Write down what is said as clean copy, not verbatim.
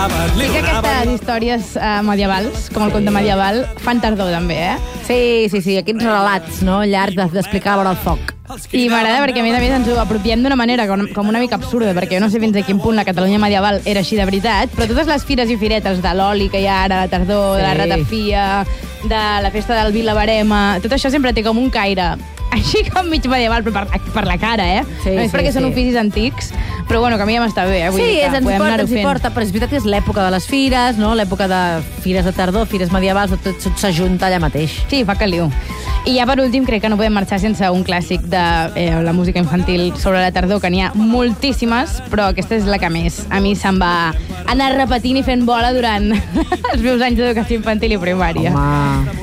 Sí que aquestes històries medievals, com el conte medieval, fan tardor també, Sí, aquests relats, no?, llargs d'explicar a l'hora del foc. I m'agrada perquè, a més, ens ho apropiem d'una manera com una mica absurda, perquè jo no sé fins a quin punt la Catalunya medieval era així de veritat, però totes les fires i firetes de l'oli que hi ha ara a la tardor, de la ratafia, de la festa del Vilabarema, tot això sempre té com un caire així com mig medieval, però per la cara, només perquè són oficis antics, però bueno, que a mi ja m'està bé, vull dir que podem anar-ho fent. Porta, però és veritat que és l'època de les fires, no?, l'època de fires de tardor, fires medievals, tot s'ajunta allà mateix. Sí, fa caliu. I ja per últim crec que no podem marxar sense un clàssic de la música infantil sobre la tardor, que n'hi ha moltíssimes, però aquesta és la que més a mi se'm va anar repetint i fent bola durant els meus anys d'educació infantil i primària. Home...